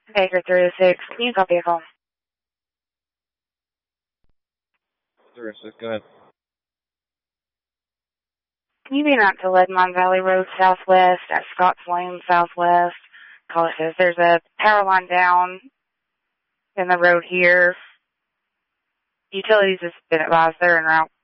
Baker 306, can you copy a call? 306, go ahead. Can you be out to Leadmine Valley Road Southwest at Scotts Lane Southwest? Call it says there's a power line down in the road here. Utilities has been advised they're en route.